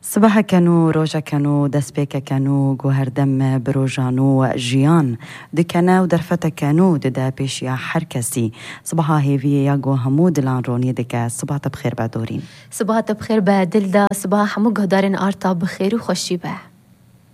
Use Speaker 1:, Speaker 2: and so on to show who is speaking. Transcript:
Speaker 1: صباح كانو روجا كانو دسبيكا كانو جوهر دم بروجانو جيان دكنا ودرفتا كانو ددا بيشيا حركسي صباحا هيفي ياغو همود لان روني دكا صباح بخير بعدورين
Speaker 2: صباح بخير بعدلدا صباح مجهدارن ارتا بخير وخشي به